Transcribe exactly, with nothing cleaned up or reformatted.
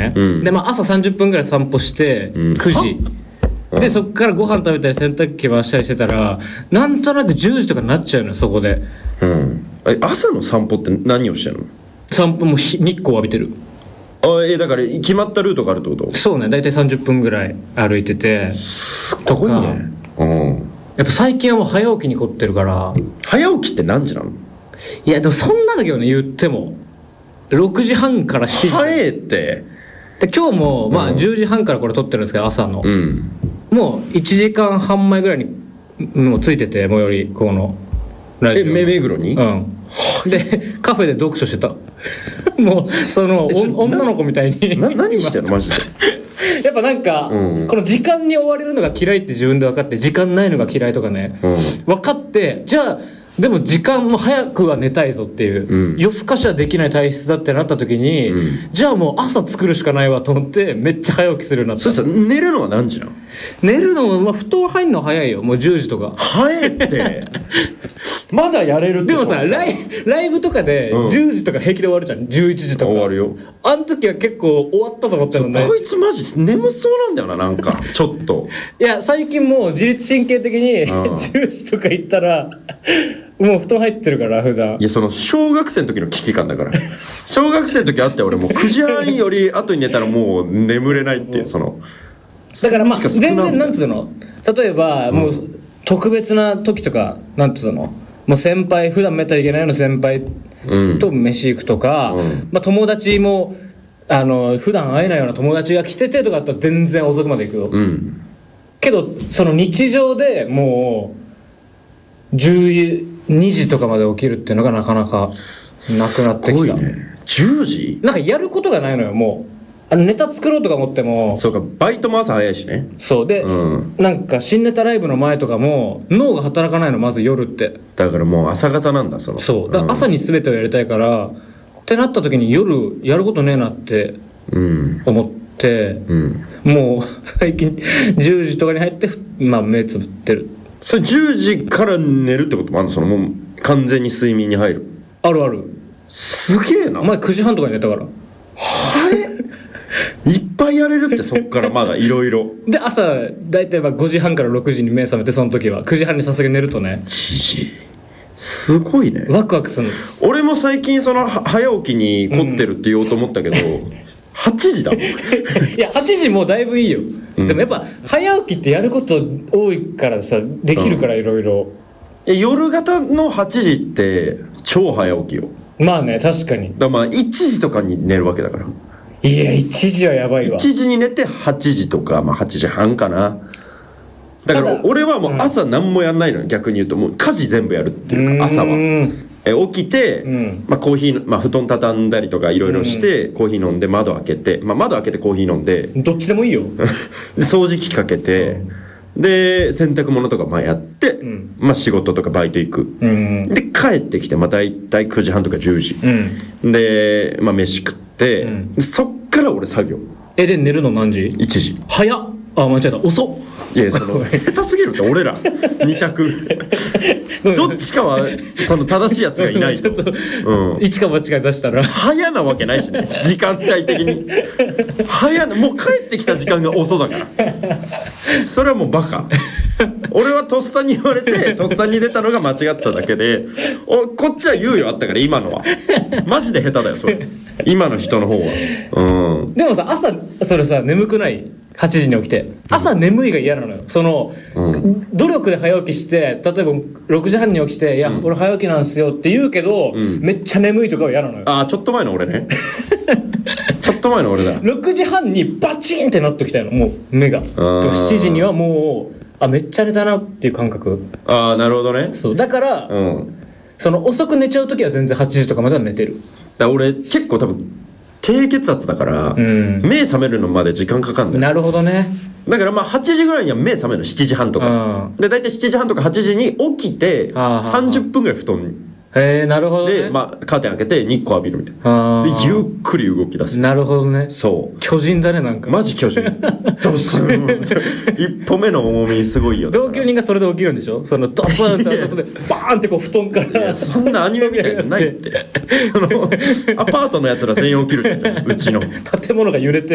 ね、 うん、 で、まあ、朝さんじゅっぷんぐらい散歩して、うん、くじでそっからご飯食べたり洗濯機回したりしてたらなんとなくじゅうじとかになっちゃうのよそこで、 うん、え朝の散歩って何をしてんの？ 散歩も日光浴びてる。 あえだから決まったルートがあるってこと？ そうね、だいたいさんじゅっぷんぐらい歩いててすごいね、うん、 やっぱ最近はもう早起きに凝ってるから。 早起きって何時なの？ いやでもそんなだけどね、言ってもろくじはんからしちじ早いってで今日もまあじゅうじはんからこれ撮ってるんですけど朝の、 うん、 もういちじかんはん前ぐらいにもうついてて最寄りこのラジオ。 え目目黒に？ うんでカフェで読書してたもうその女の子みたいにな何してんのマジでやっぱなんか、うん、この時間に追われるのが嫌いって自分で分かって、時間ないのが嫌いとかね、うん、分かって、じゃあでも時間も早くは寝たいぞっていう、うん、夜更かしはできない体質だってなった時に、うん、じゃあもう朝作るしかないわと思ってめっちゃ早起きするようになった。 そしたら寝るのは何時なの？ 寝るのも、まあ、布団入るの早いよ、もうじゅうじとか。 早いってまだやれるって。 でもさライ、ライブとかでじゅうじとか平気で終わるじゃん、じゅういちじとか終わるよ。 あの時は結構終わったと思ったのね。 こいつマジ眠そうなんだよな、なんかちょっといや最近もう自律神経的にじゅうじとか行ったらもう布団入ってるから普段。 いやその小学生の時の危機感だから小学生の時あって俺もうくじはんより後に寝たらもう眠れないっていう、そのだからまあ全然なんつうの、例えばもう特別な時とかなんつうの、もう先輩普段めったらいけないような先輩と飯行くとか、うん、まあ、友達もあの普段会えないような友達が来ててとかだったら全然遅くまで行くよ、うん、けどその日常でもうじゅうにじとかまで起きるっていうのがなかなかなくなってきた。すごいね。 じゅうじ？ なんかやることがないのよ、もうあのネタ作ろうとか思っても。 そうか、バイトも朝早いしね。 そうで、うん、なんか新ネタライブの前とかも脳が働かないの、まず夜って。 だからもう朝方なんだ、その。 そうだから朝に全てをやりたいから、うん、ってなった時に夜やることねえなって思って、うんうん、もう最近じゅうじとかに入って、まあ、目つぶってる。 それじゅうじから寝るってこともあるの？そのもう完全に睡眠に入る？ あるある。 すげえな。 お前くじはんとかに寝たから。 はいいっぱいやれるって。そっからまだいろいろで朝だいたいごじはんからろくじに目覚めて、その時はくじはんにさすがに寝るとね。 じじすごいね。 ワクワクするの。 俺も最近その早起きに凝ってるって言おうと思ったけど、うん、はちじだもんいやはちじもうだいぶいいよ、うん、でもやっぱ早起きってやること多いからさ、できるからいろいろ。 夜型のはちじって超早起きよ。 まあね、確かに。 だまあいちじとかに寝るわけだから。 いやいちじはやばいわ。 いちじに寝てはちじとか、まあはちじはんかな。だから俺はもう朝何もやんないのよ、うん、逆に言うともう家事全部やるっていうか、朝はえ起きて、うんまあ、コーヒー、まあ、布団畳んだりとかいろいろして、うん、コーヒー飲んで窓開けて、まあ、窓開けてコーヒー飲んで、 どっちでもいいよで掃除機かけて、うん、で洗濯物とかまあやって、うんまあ、仕事とかバイト行く、うん、で帰ってきて、まあ、大体くじはんとかじゅうじ、うん、で、まあ、飯食って、うん、そっから俺作業。 えで寝るの何時？ いちじ。 早っ。あ間違えた、遅っ。 いやその下手すぎるって俺らに択どっちかはその正しいやつがいないと、 うん、一か八か出したら早なわけないしね、時間帯的に早な、もう帰ってきた時間が遅だから、それはもうバカ。俺はとっさに言われてとっさに出たのが間違ってただけで、おこっちは猶予あったから。今のはマジで下手だよそれ、今の人の方は。うん、でもさ朝それさ眠くない？はちじに起きて朝眠いが嫌なのよ。その、うん、努力で早起きして例えばろくじはんに起きて、いや、うん、俺早起きなんすよって言うけど、うん、めっちゃ眠いとかは嫌なのよ。 ああちょっと前の俺ねちょっと前の俺だ。 ろくじはんにバチンってなってきたの、もう目が。しちじにはもうあめっちゃ寝たなっていう感覚。 ああなるほどね。 そうだから、うん、その遅く寝ちゃう時は全然はちじとかまでは寝てる。だ俺結構多分低血圧だから、うん、目覚めるのまで時間かかんだよ。 なるほどね。 だからまあはちじぐらいには目覚めるのしちじはんとか、うん、で大体しちじはんとかはちじに起きてさんじゅっぷんぐらい布団に。 へえなるほどね。 で、まあ、カーテン開けて日光浴びるみたいな。でゆっくり動き出す。 なるほどね。 そう巨人だね、なんかマジ巨人ドスン一歩目の重みすごいよ。 同居人がそれで起きるんでしょ、そのドスンって後でバーンってこう布団から。 いやそんなアニメみたいなのないってそのアパートのやつら全員起きるじゃんうちの建物が揺れて